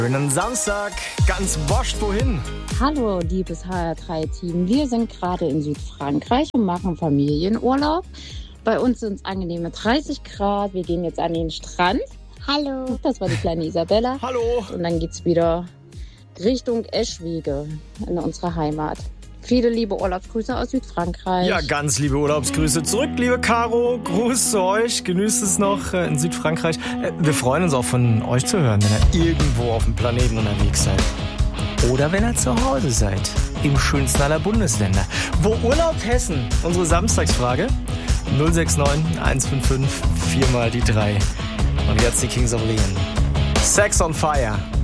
Schönen Samstag, ganz Bosch, wohin? Hallo, liebes HR3-Team. Wir sind gerade in Südfrankreich und machen Familienurlaub. Bei uns sind es angenehme 30 Grad. Wir gehen jetzt an den Strand. Hallo. Das war die kleine Isabella. Hallo. Und dann geht's wieder Richtung Eschwege in unsere Heimat. Viele liebe Urlaubsgrüße aus Südfrankreich. Ja, ganz liebe Urlaubsgrüße zurück, liebe Caro. Gruß zu euch. Genießt es noch in Südfrankreich. Wir freuen uns auch von euch zu hören, wenn ihr irgendwo auf dem Planeten unterwegs seid. Oder wenn ihr zu Hause seid, im schönsten aller Bundesländer. Wo urlaubt Hessen? Unsere Samstagsfrage. 069 155 4 mal die 3. Und jetzt die Kings of Leon. Sex on Fire.